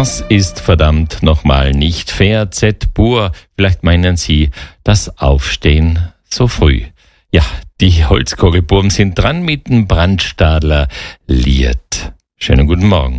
Das ist verdammt nochmal nicht fair. Z pur. Vielleicht meinen Sie das Aufstehen so früh. Ja, die Holzkogelbuben sind dran mit dem Brandstadler Lied. Schönen guten Morgen.